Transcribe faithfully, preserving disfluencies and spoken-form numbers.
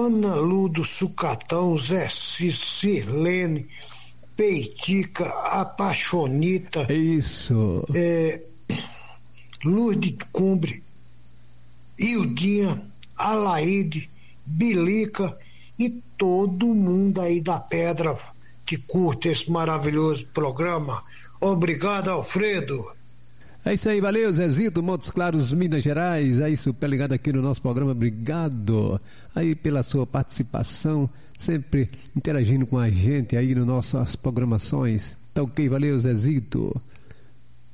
Ana Lu do Sucatão, Zé Cirlene, Peitica, Apaixonita. Isso. É, Luz de Cumbre, Ildinha, Alaide, Bilica e todo mundo aí da Pedra que curte esse maravilhoso programa. Obrigado, Alfredo. É isso aí, valeu, Zezito, Montes Claros, Minas Gerais, é isso, pé ligado aqui no nosso programa, obrigado aí pela sua participação, sempre interagindo com a gente aí nas nossas programações, tá ok, valeu, Zezito.